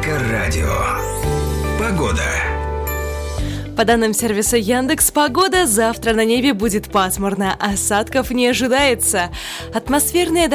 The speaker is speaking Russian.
Эльдоррадио. Погода. По данным сервиса Яндекс.Погода, завтра на небе будет пасмурно, осадков не ожидается. Атмосферное